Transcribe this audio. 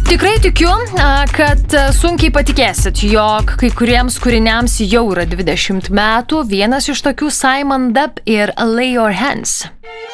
Tikrai tikiu, kad sunkiai patikėsit, jog kai kuriems kūriniams jau yra 20 metų. Vienas iš tokių Simon Dub ir Lay Your Hands.